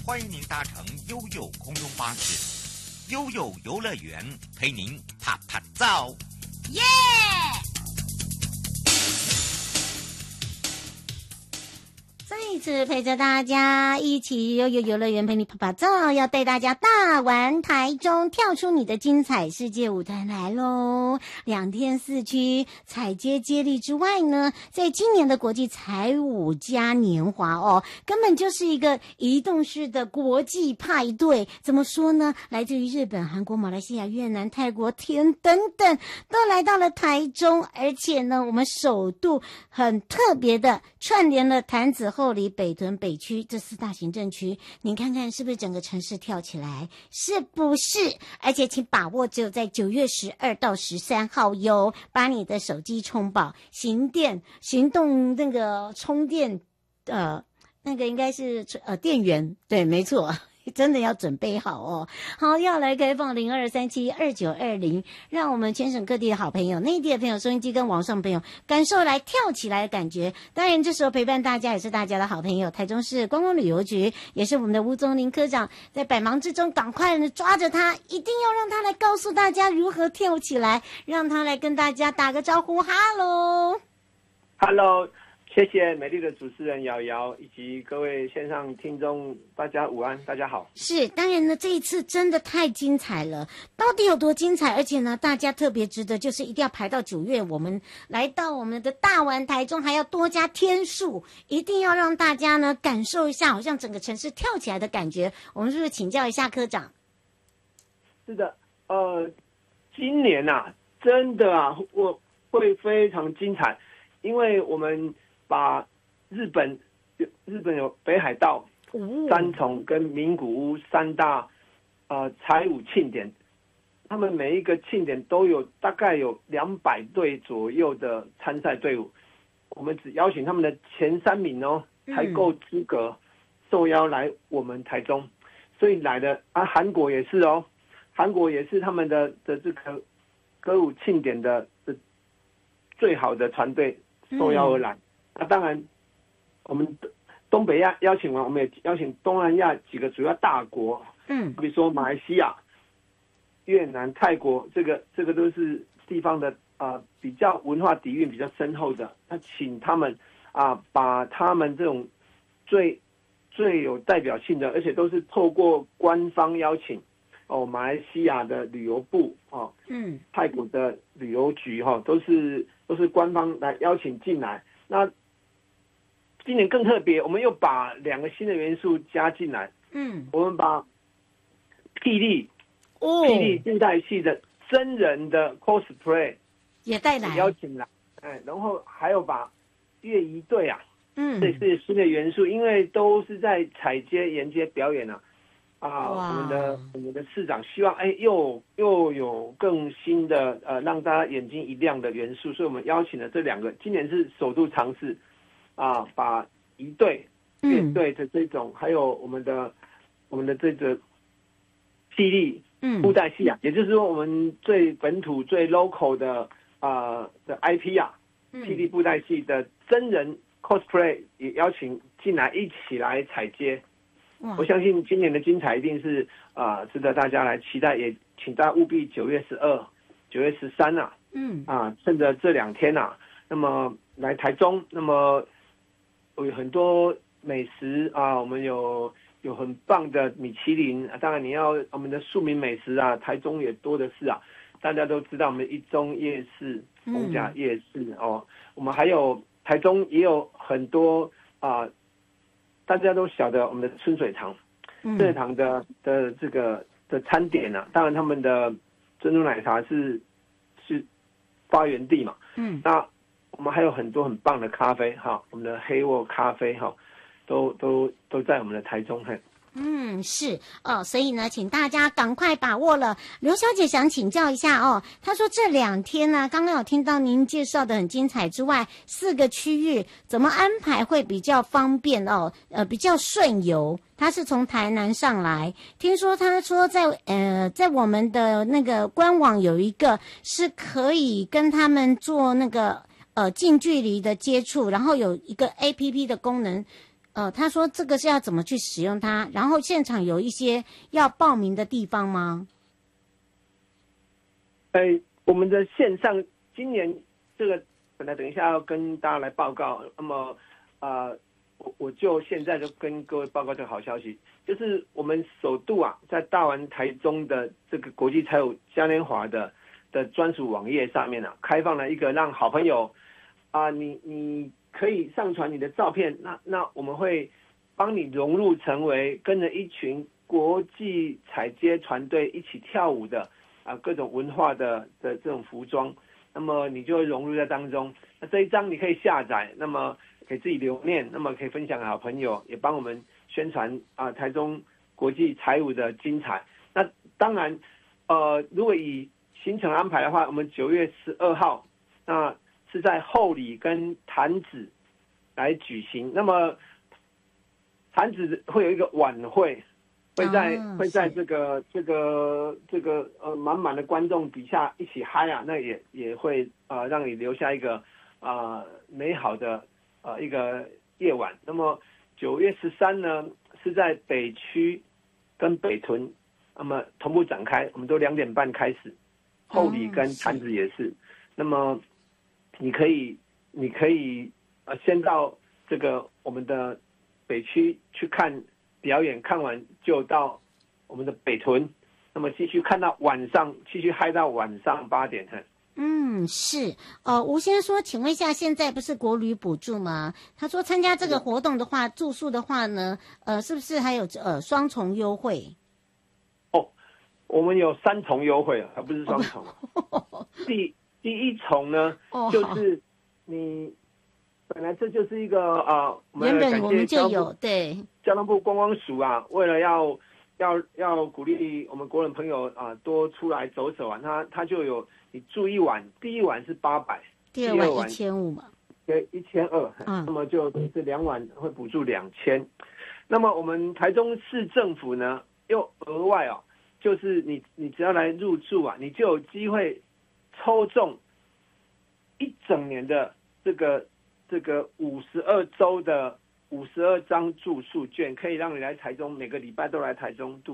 欢迎您搭乘悠悠空中巴士，悠悠游乐园陪您啪啪照， 耶！再一次陪着大家一起悠悠游乐园陪你啪啪照，要带大家大玩台中，跳出你的精彩世界舞台来咯。2天4区踩街接力之外呢，在今年的国际彩舞嘉年华哦，根本就是一个移动式的国际派对。怎么说呢？来自于日本、韩国、马来西亚、越南、泰国、天等等都来到了台中，而且呢，我们首度很特别的串联了潭子、后里、北屯、北区这4大行政区，您看看是不是整个城市跳起来？是不是？而且请把握只有在9月12到13号哟，把你的手机充饱，行动那个充电，那个应该是电源，对，没错。真的要准备好哦。好，要来开放02372920，让我们全省各地的好朋友、内地的朋友、收音机跟网上朋友感受来跳起来的感觉。当然这时候陪伴大家也是大家的好朋友，台中市观光旅游局，也是我们的吴宗林科长，在百忙之中赶快呢抓着他，一定要让他来告诉大家如何跳起来，让他来跟大家打个招呼。 Hello，谢谢美丽的主持人瑶瑶以及各位线上听众，大家午安，大家好。 是，当然呢，这一次真的太精彩了，到底有多精彩？而且呢，大家特别值得，就是一定要排到9月，我们来到我们的大玩台中，还要多加天数，一定要让大家呢感受一下，好像整个城市跳起来的感觉。我们是不是请教一下科长？ 是的，今年啊，真的啊，我会非常精彩，因为我们把日本有北海道、三重跟名古屋3大彩舞庆典，他们每一个庆典都有大概有200队左右的参赛队伍，我们只邀请他们的前3名哦，才够资格受邀来我们台中，所以来的韩国也是哦，韩国也是他们的这个歌舞庆典的最好的团队受邀而来。那当然，我们东北亚邀请完，我们也邀请东南亚几个主要大国，比如说马来西亚、越南、泰国，这个都是地方的比较文化底蕴比较深厚的，那请他们把他们这种最有代表性的，而且都是透过官方邀请马来西亚的旅游部泰国的旅游局都是官方来邀请进来。那今年更特别，我们又把2个新的元素加进来。我们把霹雳布袋戏的真人的 cosplay 也带来， 邀请来，然后还有把乐仪队这是新的元素，因为都是在踩街沿街表演我们的市长希望又有更新的让大家眼睛一亮的元素，所以我们邀请了这2个，今年是首度尝试把仪队、乐队的这种，还有我们的这个霹雳布袋戏也就是说我们最本土最 local 的IP 霹雳布袋戏的真人 cosplay 也邀请进来一起来踩街。我相信今年的精彩一定是值得大家来期待，也请大家务必9月12、9月13趁着这2天那么来台中，那么有很多美食我们有很棒的米其林，当然你要我们的庶民美食台中也多的是大家都知道我们一中夜市、逢甲夜市我们还有台中也有很多大家都晓得我们的春水堂，春水堂的这个的餐点当然他们的珍珠奶茶是发源地嘛，那我们还有很多很棒的咖啡我们的黑沃咖啡都在我们的台中是所以呢，请大家赶快把握了。刘小姐想请教一下她说这2天呢，刚刚有听到您介绍的很精彩之外，4个区域怎么安排会比较方便比较顺游？她是从台南上来，听说她说在我们的那个官网有一个是可以跟他们做那个近距离的接触，然后有一个 APP 的功能。 他说这个是要怎么去使用它，然后现场有一些要报名的地方吗？ 我们的线上今年这个本来等一下要跟大家来报告，那么我就现在就跟各位报告这个好消息，就是我们首度在大丸台中的这个国际财务嘉年华的专属网页上面开放了一个让好朋友你可以上传你的照片，那我们会帮你融入成为跟着一群国际踩街团队一起跳舞的各种文化的这种服装，那么你就会融入在当中。那这一张你可以下载，那么可以自己留念，那么可以分享给好朋友，也帮我们宣传台中国际财舞的精彩。那当然如果以行程安排的话，我们9月12号那是在后里跟潭子来举行，那么潭子会有一个晚会，会在这个满满的观众底下一起嗨那也会让你留下一个美好的一个夜晚。那么9月13呢是在北区跟北屯，那么同步展开，我们都2点半开始，后里跟潭子也是。那么你可以先到这个我们的北区去看表演，看完就到我们的北屯，那么继续看到晚上，继续嗨到晚上8点。 是吴先生说，请问一下，现在不是国旅补助吗？他说参加这个活动的话，住宿的话呢，是不是还有双重优惠？ 我们有3重优惠而不是双重。第一重呢，就是你本来这就是一个原本我们就有对交通部观光署为了要鼓励我们国人朋友多出来走走他就有你住一晚，第一晚是800， 第二晚1500嘛， 对，1200，那么就是2晚会补助2000。那么我们台中市政府呢又额外就是你只要来入住你就有机会抽中1整年的这个52周的52张住宿券，可以让你来台中，每个礼拜都来台中度